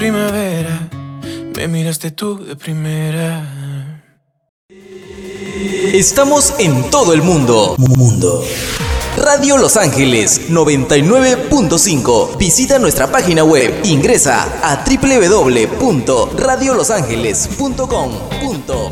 primavera, me miraste tú de primera. Estamos en todo el mundo. Radio Los Ángeles 99.5. Visita nuestra página web. Ingresa a www.radiolosangeles.com.be.